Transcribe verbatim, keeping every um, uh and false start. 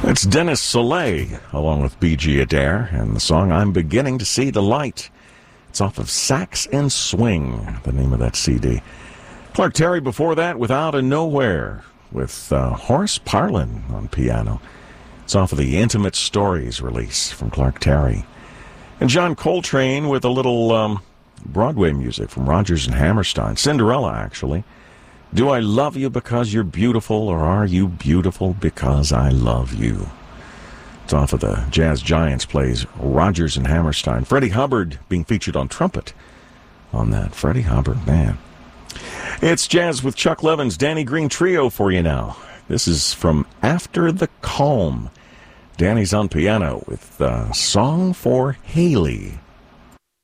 It's Dennis Soleil, along with B G Adair, and the song I'm Beginning to See the Light. It's off of Sax and Swing, the name of that C D. Clark Terry before that with Out of Nowhere, with uh, Horace Parlan on piano. It's off of the Intimate Stories release from Clark Terry. And John Coltrane with a little um, Broadway music from Rodgers and Hammerstein. Cinderella, actually. Do I love you because you're beautiful, or are you beautiful because I love you? It's off of the Jazz Giants plays Rodgers and Hammerstein. Freddie Hubbard being featured on trumpet on that. Freddie Hubbard, man. It's Jazz with Chuck Levin's Danny Green Trio for you now. This is from After the Calm. Danny's on piano with uh, Song for Haley.